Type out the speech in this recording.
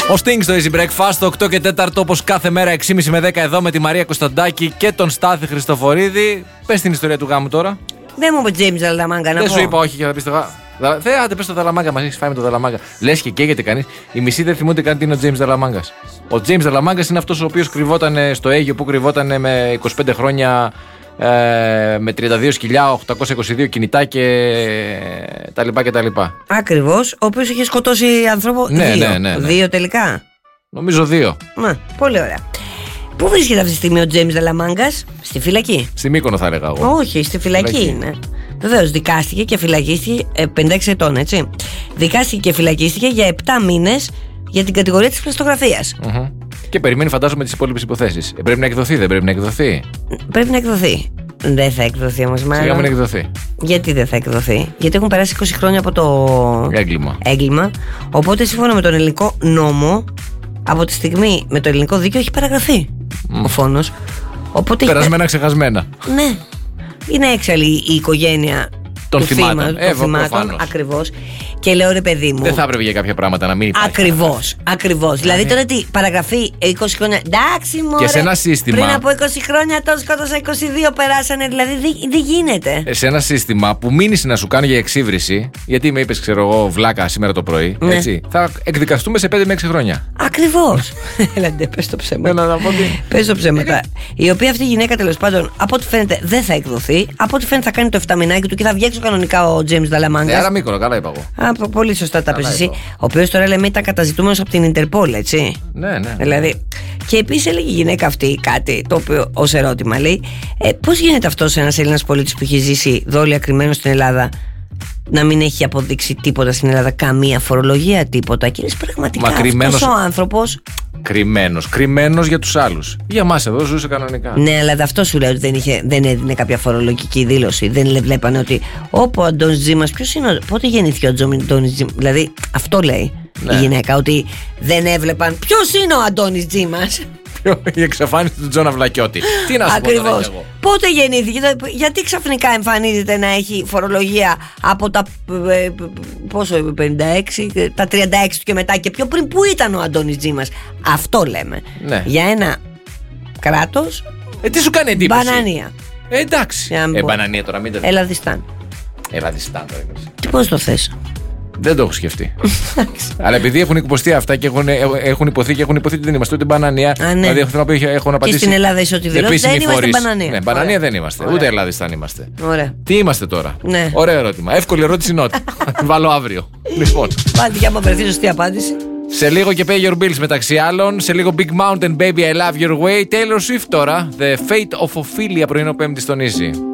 Ο Sting στο Easy Breakfast, 8 και 4 όπως κάθε μέρα, 6.30 με 10 εδώ με τη Μαρία Κωνσταντάκη και τον Στάθη Χριστοφορίδη. Πες την ιστορία του γάμου τώρα. Δεν μου είπε James Δαλαμάγκα να πω. Δεν σου είπα, όχι, και θα πεις το γάμο. Άντε πες το Δαλαμάγκα, μας έχεις φάει με το Δαλαμάγκα. Λες και καίγεται κανείς. Οι μισοί δεν θυμούνται καν τι είναι ο James Δαλαμάγκας. Ο James Δαλαμάγκας είναι αυτός ο οποίος κρυβόταν στο Αίγυπτο, που κρυβόταν με 25 χρόνια. Με 32 σκυλιά, 822 κινητά και τα λοιπά και τα λοιπά. Ακριβώς, ο οποίος είχε σκοτώσει άνθρωπο. Ναι. Δύο τελικά. Νομίζω 2. Πολύ ωραία. Πού βρίσκεται αυτή τη στιγμή ο Τζέιμς Δαλαμάγκας? Στη φυλακή. Στη Μύκονο θα έλεγα εγώ. Όχι, στη φυλακή είναι. Βεβαίως, δικάστηκε και φυλακίστηκε 56 ετών, έτσι. Δικάστηκε και φυλακίστηκε για 7 μήνες για την κατηγορία της πλαστογραφίας. Και περιμένει, φαντάζομαι, τις υπόλοιπες υποθέσεις. Πρέπει να εκδοθεί, δεν πρέπει να εκδοθεί? Πρέπει να εκδοθεί. Δεν θα εκδοθεί όμως, μάλλον. Σιγά μην εκδοθεί. Γιατί δεν θα εκδοθεί? Γιατί έχουν περάσει 20 χρόνια από το έγκλημα. Οπότε, σύμφωνα με τον ελληνικό νόμο, από τη στιγμή με το ελληνικό δίκαιο έχει παραγραφεί ο φόνος. Οπότε περασμένα, ξεχασμένα. Ναι. Είναι έξαλλη η οικογένεια των θυμάτων. Ακριβώς. Και λέω, ρε παιδί μου. Δεν θα έπρεπε για κάποια πράγματα να μην υπάρχει. Ακριβώς. Δηλαδή τώρα τι, παραγραφή 20 χρόνια. Εντάξει, μωρέ. Και σε ένα σύστημα. Πριν από 20 χρόνια το σκότωσα 22, περάσανε. Δηλαδή δεν γίνεται. Σε ένα σύστημα που μείνεις να σου κάνει για εξύβριση, γιατί με είπες, ξέρω εγώ, βλάκα σήμερα το πρωί. Ναι. Έτσι, θα εκδικαστούμε σε 5 με 6 χρόνια. Ακριβώς. Έλατε, πες το ψέματα. Πες το ψέματα. Η οποία αυτή η γυναίκα, τέλος πάντων, από ό,τι φαίνεται δεν θα εκδοθεί. Από ό,τι φαίνεται θα κάνει το 7 μηνάκι του και θα βγει έξω κανονικά ο James Δαλαμάγκας. Άρα Μύκονο, καλά είπα εγώ. Πολύ σωστά τα πες εσύ. Ο οποίος τώρα λέμε ήταν καταζητούμενος από την Ιντερπόλ, έτσι. Ναι. Δηλαδή. Και επίσης έλεγε η γυναίκα αυτή κάτι το οποίο ως ερώτημα λέει: πώς γίνεται αυτός ένας Έλληνας πολίτης που έχει ζήσει δόλια κρυμμένος στην Ελλάδα να μην έχει αποδείξει τίποτα στην Ελλάδα, καμία φορολογία, τίποτα? Και είναι πραγματικά αυτός ο άνθρωπος. Κρυμμένος για τους άλλους. Για μας εδώ ζούσε κανονικά. Ναι, αλλά αυτό σου λέω ότι δεν έδινε κάποια φορολογική δήλωση. Δεν βλέπανε ότι όπου ο Αντώνης Τζίμας, ποιος είναι, πότε γεννήθηκε ο Αντώνης Τζίμας? Δηλαδή αυτό λέει η γυναίκα, ότι δεν έβλεπαν ποιος είναι ο Αντώνης Τζίμας. Η εξαφάνιση του Τζόνα Βλακιώτη. Τι να σου πω τώρα εγώ. Πότε γεννήθηκε, γιατί ξαφνικά εμφανίζεται να έχει φορολογία από τα πόσο, 56, τα 36 του και μετά και πιο πριν? Πού ήταν ο Αντώνης Τζίμας? Αυτό λέμε. Ναι. Για ένα κράτος. Τι σου κάνει εντύπωση? Μπανανία. Εντάξει. Μπανανία τώρα, μην τα δεις. Ελλαδιστάν τώρα. Και πώς το θες? Δεν το έχω σκεφτεί. Αλλά επειδή έχουν υποστεί αυτά και έχουν υποθεί ότι δεν είμαστε ούτε μπανανία. Ναι. Δηλαδή έχουν απαντήσει. Και στην Ελλάδα είσαι ότι δεν είμαστε μπανανία. Ναι, μπανανία δεν είμαστε. Ούτε Ελλαδιστάν είμαστε. Ωραία. Τι είμαστε τώρα? Ναι. Ωραίο ερώτημα. Εύκολη ερώτηση είναι ότι. Βάλω αύριο. Λοιπόν. Πάλι και άμα βρεθεί σωστή απάντηση. Σε λίγο και Pay Your Bills μεταξύ άλλων. Σε λίγο Big Mountain Baby I Love Your Way. Taylor Swift τώρα. The Fate of Ophelia πρωινό Πέμπτη στον Easy.